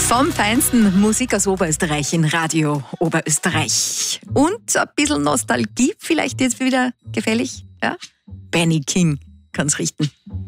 Vom Feinsten Musik aus Oberösterreich in Radio Oberösterreich. Und ein bisschen Nostalgie vielleicht jetzt wieder gefällig. Ja? Benny King kann's richten.